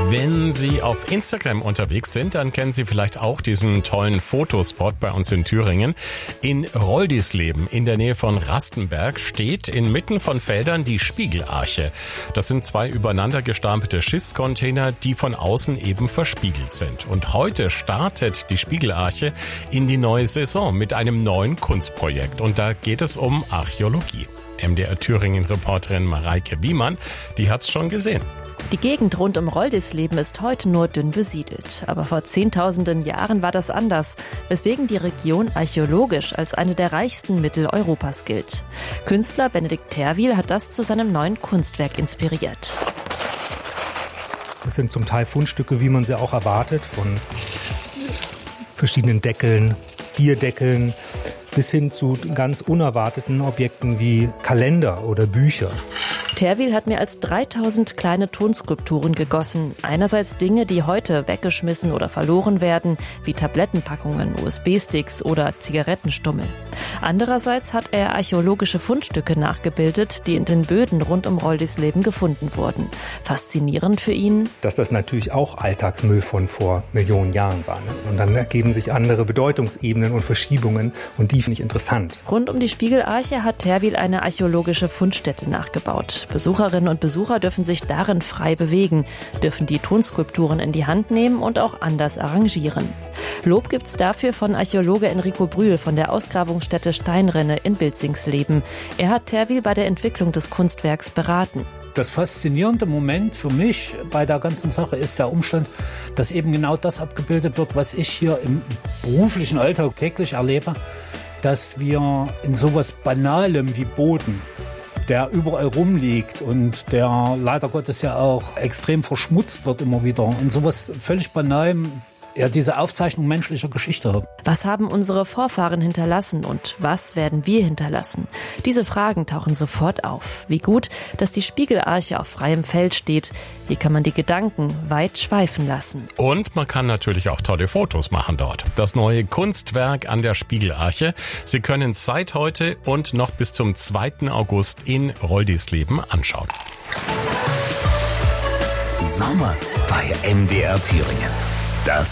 Wenn Sie auf Instagram unterwegs sind, dann kennen Sie vielleicht auch diesen tollen Fotospot bei uns in Thüringen. In Roldisleben in der Nähe von Rastenberg steht inmitten von Feldern die Spiegelarche. Das sind 2 übereinander gestampelte Schiffscontainer, die von außen eben verspiegelt sind. Und heute startet die Spiegelarche in die neue Saison mit einem neuen Kunstprojekt. Und da geht es um Archäologie. MDR Thüringen-Reporterin Mareike Wiemann, die hat's schon gesehen. Die Gegend rund um Roldisleben ist heute nur dünn besiedelt. Aber vor Zehntausenden Jahren war das anders, weswegen die Region archäologisch als eine der reichsten Mitteleuropas gilt. Künstler Benedikt Terwiehl hat das zu seinem neuen Kunstwerk inspiriert. Das sind zum Teil Fundstücke, wie man sie auch erwartet, von verschiedenen Deckeln, Bierdeckeln, bis hin zu ganz unerwarteten Objekten wie Kalender oder Bücher. Terwiehl hat mehr als 3000 kleine Tonskulpturen gegossen. Einerseits Dinge, die heute weggeschmissen oder verloren werden, wie Tablettenpackungen, USB-Sticks oder Zigarettenstummel. Andererseits hat er archäologische Fundstücke nachgebildet, die in den Böden rund um Roldisleben gefunden wurden. Faszinierend für ihn, dass das natürlich auch Alltagsmüll von vor Millionen Jahren war. Und dann ergeben sich andere Bedeutungsebenen und Verschiebungen und die finde ich interessant. Rund um die Spiegelarche hat Terwiehl eine archäologische Fundstätte nachgebaut. Besucherinnen und Besucher dürfen sich darin frei bewegen, dürfen die Tonskulpturen in die Hand nehmen und auch anders arrangieren. Lob gibt's dafür von Archäologe Enrico Brühl von der Ausgrabungsstätte Steinrinne in Bilzingsleben. Er hat Terwiehl bei der Entwicklung des Kunstwerks beraten. Das faszinierende Moment für mich bei der ganzen Sache ist der Umstand, dass eben genau das abgebildet wird, was ich hier im beruflichen Alltag täglich erlebe, dass wir in sowas Banalem wie Boden, der überall rumliegt und der leider Gottes ja auch extrem verschmutzt wird immer wieder, in sowas völlig Banalem diese Aufzeichnung menschlicher Geschichte haben. Was haben unsere Vorfahren hinterlassen und was werden wir hinterlassen? Diese Fragen tauchen sofort auf. Wie gut, dass die Spiegelarche auf freiem Feld steht. Hier kann man die Gedanken weit schweifen lassen. Und man kann natürlich auch tolle Fotos machen dort. Das neue Kunstwerk an der Spiegelarche. Sie können es seit heute und noch bis zum 2. August in Roldisleben anschauen. Sommer bei MDR Thüringen. Das